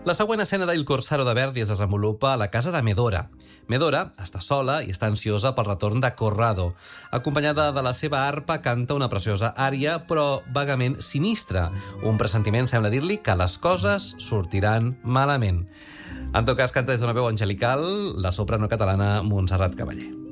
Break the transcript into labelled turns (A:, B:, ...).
A: La següent escena d'Il Corsaro de Verdi es desenvolupa a la casa de Medora. Medora està sola i està ansiosa pel retorn de Corrado. Acompanyada de la seva arpa, canta una preciosa ària, però vagament sinistra. Un pressentiment sembla dir-li que les coses sortiran malament. En tot cas, canta des d'una veu angelical la soprano catalana Montserrat Cavaller.